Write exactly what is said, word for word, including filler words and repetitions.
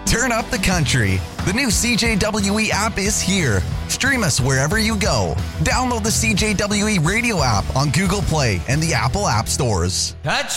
Turn up the country. The new C J W E app is here. Stream us wherever you go. Download the C J W E radio app on Google Play and the Apple App Stores. Touch